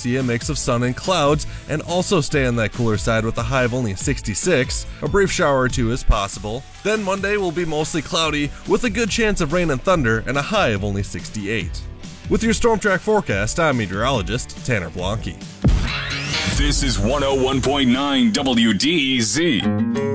see a mix of sun and clouds and also stay on that cooler side with a high of only 66. A brief shower or two is possible. Then Monday will be mostly cloudy with a good chance of rain and thunder and a high of only 68. With your Storm Track forecast, I'm meteorologist Tanner Blanke. This is 101.9 WDEZ.